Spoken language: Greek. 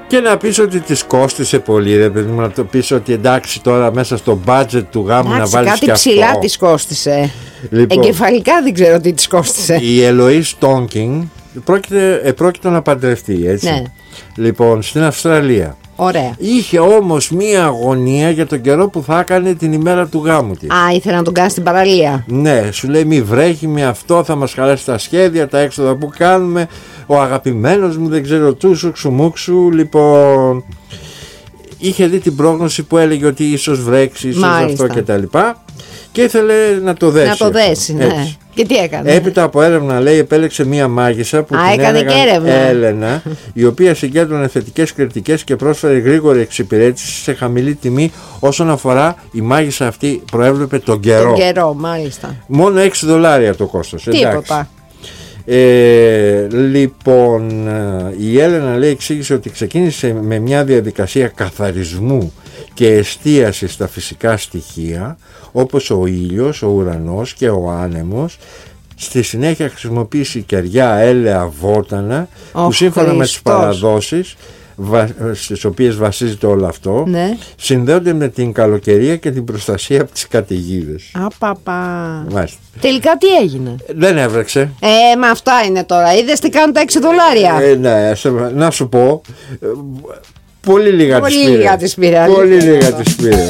Και να πεις ότι της κόστισε πολύ, ρε παιδί μου, να το πεις ότι εντάξει τώρα μέσα στο budget του γάμου να βάλεις κάτι και αυτό. Κάτι ψηλά της κόστισε. Λοιπόν, εγκεφαλικά δεν ξέρω τι της κόστισε. Η Ελοή Τόνκινγκ πρόκειται να παντρευτεί, έτσι. Ναι. Λοιπόν, στην Αυστραλία. Ωραία. Είχε όμως μία αγωνία για τον καιρό που θα έκανε την ημέρα του γάμου της. Ήθελε να τον κάνει στην παραλία. Ναι, σου λέει μη βρέχει, μη αυτό, θα μας χαλάσει τα σχέδια, τα έξοδα που κάνουμε. Ο αγαπημένος μου, δεν ξέρω, τούσου, ξουμούξου. Λοιπόν, είχε δει την πρόγνωση που έλεγε ότι ίσως βρέξει, ίσως αυτό κτλ. Και ήθελε να το δέσει. Να το δέσει, ναι. Και τι έκανε? Έπειτα από έρευνα, λέει, επέλεξε μία μάγισσα που την έλεγαν Έλενα, η οποία συγκέντρωνε θετικές κριτικές και πρόσφερε γρήγορη εξυπηρέτηση σε χαμηλή τιμή. Όσον αφορά, η μάγισσα αυτή προέβλεπε τον καιρό. Τον καιρό, μάλιστα. Μόνο $6 το κόστος. Τίποτα. Λοιπόν, η Έλενα, λέει, εξήγησε ότι ξεκίνησε με μια διαδικασία καθαρισμού και εστίαση στα φυσικά στοιχεία όπως ο ήλιος, ο ουρανός και ο άνεμος. Στη συνέχεια χρησιμοποίησε κεριά, έλαια, βότανα που σύμφωνα με τις παραδόσεις στις οποίες βασίζεται όλο αυτό, ναι, συνδέονται με την καλοκαιρία και την προστασία από τις καταιγίδες. Μάλιστα. Τελικά τι έγινε? Δεν έβρεξε. Μα αυτά είναι τώρα. Είδες τι κάνουν τα $6? Ναι, να σου πω, πολύ λίγα τις πήρε. Πολύ λίγα τις πήρε.